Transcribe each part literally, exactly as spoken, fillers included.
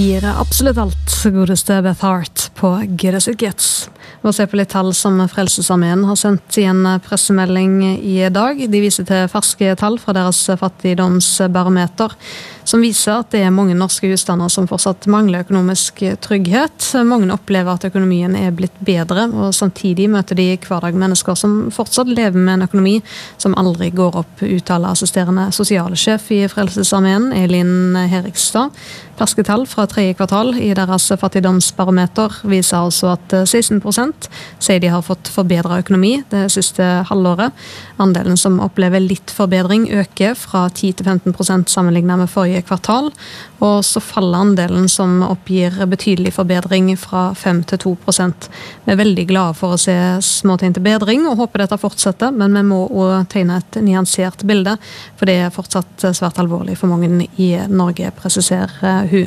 gir absolutt alt, godeste Beth Hart på Good As It Gets. Vi må se på litt tall som Frelsesarmeen har sendt i en pressemelding i dag. De viser til ferske tall fra deres fattigdomsbarometer, som viser at det er mange norske husstander som fortsatt mangler økonomisk trygghet. Mange opplever at økonomien er blitt bedre, og samtidig møter de hverdag mennesker som fortsatt lever med en økonomi som aldri går opp, uttaler assisterende sosialsjef i Frelsesarmeen, Elin Herikstad. Ferske tall fra tredje kvartal i deres fattigdomsbarometer viser altså at seksten prosent sier de har fått forbedret økonomi det siste halvåret. Andelen som opplever litt forbedring øker fra ti til femten prosent sammenlignet med forrige kvartal, og så faller andelen som oppgir betydelig forbedring fra fem til to prosent. Vi er veldig glade for å se små tegn til bedring og håper dette fortsetter, men vi må også tegne et nyansert bilde, for det er fortsatt svært alvorlig for mange i Norge, presiserer hun.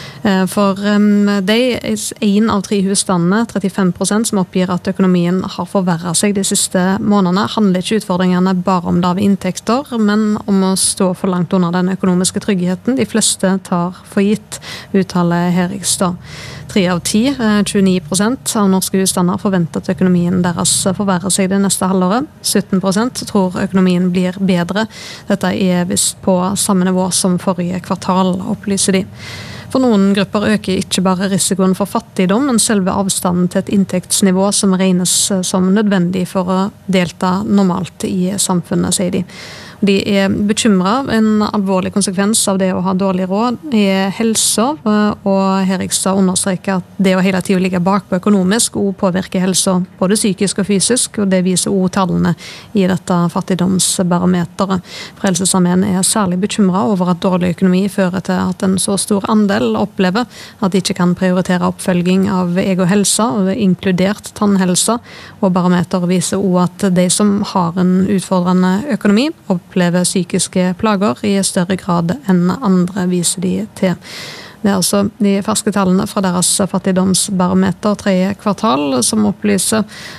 For um, de er en av tre husstandene, trettifem prosent, som oppgir at økonomien har forverret seg de siste månedene. Handler ikke utfordringene bare om lave inntekter, men om å stå for langt under den økonomiske tryggheten de fleste tar for gitt, uttaler Herikstad. Tre av ti, tjueni prosent av norske husstander forventer at økonomien deres forverrer seg det neste halvåret. sytten prosent tror økonomien blir bedre. Dette er visst på samme nivå som forrige kvartal, opplyser de. For noen grupper øker ikke bare risikoen for fattigdom, men selve avstanden til et inntektsnivå som regnes som nødvendig for å delta normalt i samfunnet, sier de. De er bekymret. En alvorlig konsekvens av det å ha dårlig råd er helsa, og Herikstad understreker at det å hele tiden ligge bakpå økonomisk og påvirker helsa både psykisk og fysisk, og det viser også tallene i dette fattigdomsbarometeret. Frelsesarmeen er særlig bekymret over at dårlig økonomi fører til at en så stor andel opplever at de ikke kan prioritere oppfølging av egen helse, inkludert tannhelse, og barometer viser også at de som har en utfordrende økonomi, opplever psykiske plager i større grad enn andre, viser de til. Det er altså de ferske tallene fra deres fattigdomsbarometer tredje kvartal som opplyser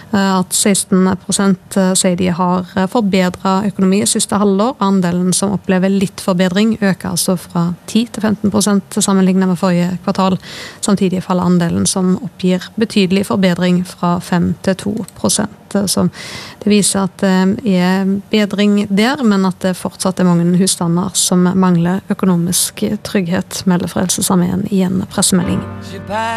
at seksten prosent sier de har forbedret økonomi i siste halvår. Andelen som opplever litt forbedring øker altså fra ti til femten prosent sammenlignet med forrige kvartal. Samtidig faller andelen som oppgir betydelig forbedring fra fem til to prosent. Så det viser at det er bedring der, men at det fortsatt er mange husstander som mangler økonomisk trygghet, melder Frelsesarmeen i en pressemelding.